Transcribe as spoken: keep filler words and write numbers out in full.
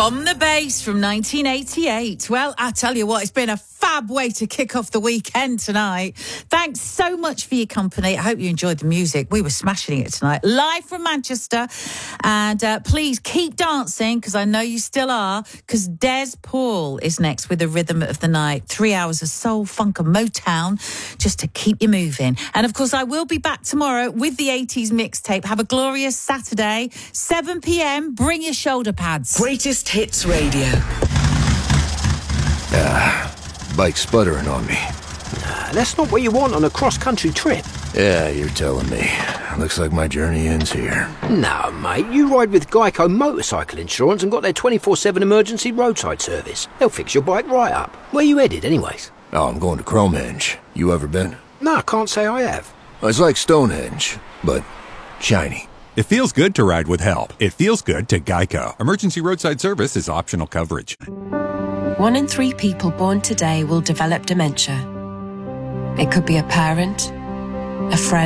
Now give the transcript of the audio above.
Bomb the Bass from nineteen eighty-eight. Well, I tell you what, it's been a fab way to kick off the weekend tonight. Thanks so much for your company. I hope you enjoyed the music. We were smashing it tonight. Live from Manchester. And uh, please keep dancing, because I know you still are, because Des Paul is next with the rhythm of the night. Three hours of soul, funk and Motown, just to keep you moving. And, of course, I will be back tomorrow with the eighties mixtape. Have a glorious Saturday, seven p.m. Bring your shoulder pads. Greatest Hits Radio. Ah, bike's sputtering on me. Nah, that's not what you want on a cross-country trip. Yeah, you're telling me. Looks like my journey ends here. No, mate, you ride with Geico Motorcycle Insurance and got their twenty-four seven emergency roadside service. They'll fix your bike right up. Where you headed, anyways? Oh, I'm going to Cromhenge. You ever been? No, I can't say I have. It's like Stonehenge, but shiny. It feels good to ride with help. It feels good to Geico. Emergency roadside service is optional coverage. One in three people born today will develop dementia. It could be a parent, a friend,